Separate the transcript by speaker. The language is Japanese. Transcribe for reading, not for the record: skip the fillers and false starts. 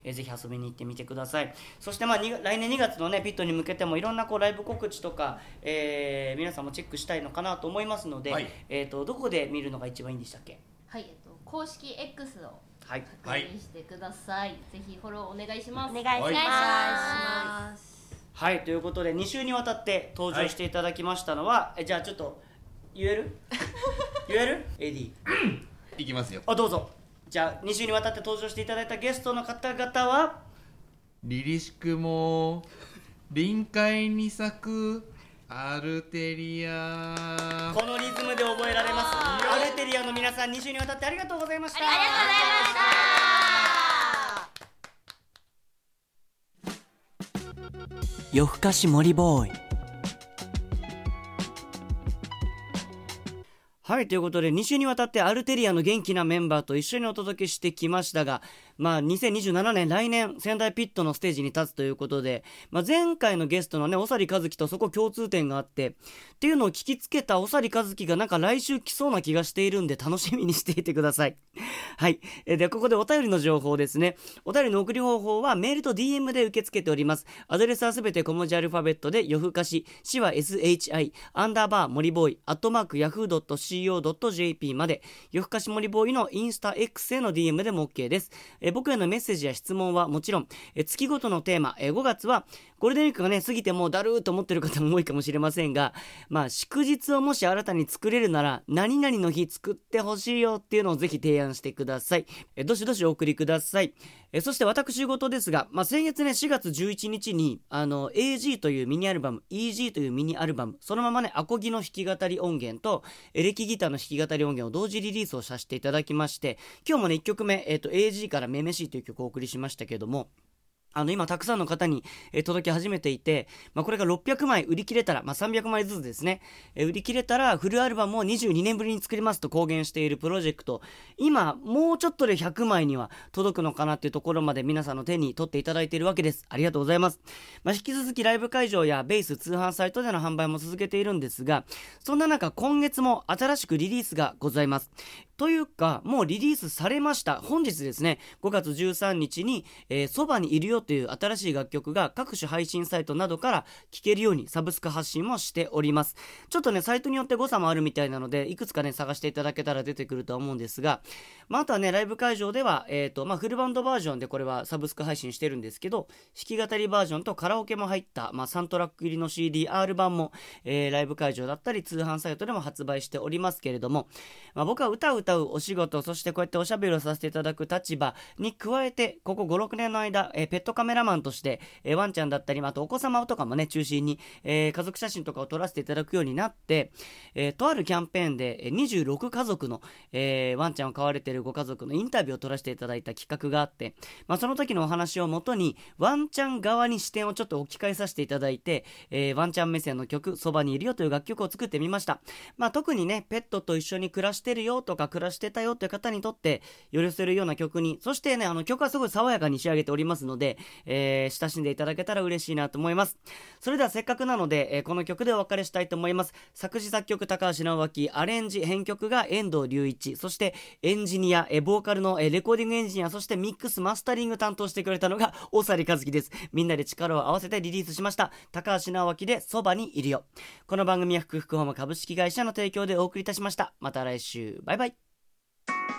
Speaker 1: ぜひ遊びに行ってみてください。そして来年2月のねピットに向けてもいろんなライブ告知とか、皆さんもチェックしたいのかなと思いますので、はい、どこで見るのが一番いいんでしたっけ？
Speaker 2: はい、公式 X を
Speaker 1: 確
Speaker 2: 認してください、はい、ぜひフォローお願いします。
Speaker 3: お願いします。
Speaker 1: はい、ということで2週にわたって登場していただきましたのは、じゃあちょっと言えるAD
Speaker 4: いきますよ。
Speaker 1: どうぞ。じゃあ2週にわたって登場していただいたゲストの方々は、
Speaker 4: リリシクも臨海に咲くアルテリア。
Speaker 1: このリズムで覚えられます。アルテリアの皆さん2週にわたってありがとうございました。
Speaker 3: ありがとうござい
Speaker 1: ました。夜更かし森ボーイ。はい、ということで2週にわたってアルテリアの元気なメンバーと一緒にお届けしてきましたが、2027年来年仙台ピットのステージに立つということで、前回のゲストのね長利和樹とそこ共通点があってっていうのを聞きつけた長利和樹がなんか来週来そうな気がしているんで楽しみにしていてください。はい、でここでお便りの情報ですね。お便りの送り方法はメールと DM で受け付けております。アドレスはすべて小文字アルファベットで夜更かし、しは SHI 森ボーイ@yahoo.co.jp まで、夜更かし森ボーイのインスタ X への DM でも OK です。僕へのメッセージや質問はもちろん、月ごとのテーマ、5月はゴールデンウィークがね過ぎてもうだるーと思ってる方も多いかもしれませんが、祝日をもし新たに作れるなら何々の日作ってほしいよっていうのをぜひ提案してください。どしどしお送りください。そして私事ですが、先月ね4月11日にAG というミニアルバム EG というミニアルバム、そのままねアコギの弾き語り音源とエレキギターの弾き語り音源を同時リリースをさせていただきまして、今日もね1曲目、AG からめめしいという曲をお送りしましたけども、今たくさんの方に、届き始めていて、これが600枚売り切れたら、300枚ずつですね、売り切れたらフルアルバムを22年ぶりに作りますと公言しているプロジェクト、今もうちょっとで100枚には届くのかなっていうところまで皆さんの手に取っていただいているわけです。ありがとうございます。引き続きライブ会場やベース通販サイトでの販売も続けているんですが、そんな中今月も新しくリリースがございます。というかもうリリースされました。本日ですね5月13日にそばにいるよという新しい楽曲が各種配信サイトなどから聴けるようにサブスク発信もしております。ちょっとねサイトによって誤差もあるみたいなのでいくつかね探していただけたら出てくるとは思うんですが、あとはねライブ会場ではフルバンドバージョンでこれはサブスク配信してるんですけど、弾き語りバージョンとカラオケも入った、3トラック入りの CDR 版も、ライブ会場だったり通販サイトでも発売しておりますけれども、僕は歌を歌うお仕事、そしてこうやっておしゃべりをさせていただく立場に加えてここ 5,6 年の間、ペットカメラマンとして、ワンちゃんだったり、あとお子様とかもね中心に、家族写真とかを撮らせていただくようになって、とあるキャンペーンで26家族の、ワンちゃんを飼われているご家族のインタビューを撮らせていただいた企画があって、その時のお話をもとにワンちゃん側に視点をちょっと置き換えさせていただいて、ワンちゃん目線の曲そばにいるよという楽曲を作ってみました。特にねペットと一緒に暮らしてるよとか暮らしてたよという方にとって寄せるような曲に、そしてね曲はすごい爽やかに仕上げておりますので、親しんでいただけたら嬉しいなと思います。それではせっかくなので、この曲でお別れしたいと思います。作詞作曲高橋直明、アレンジ編曲が遠藤隆一、そしてエンジニア、ボーカルのレコーディングエンジニア、そしてミックスマスタリング担当してくれたのが大沢和樹です。みんなで力を合わせてリリースしました高橋直明でそばにいるよ。この番組は福福ホーム株式会社の提供でお送りいたしました。また来週、バイバイ。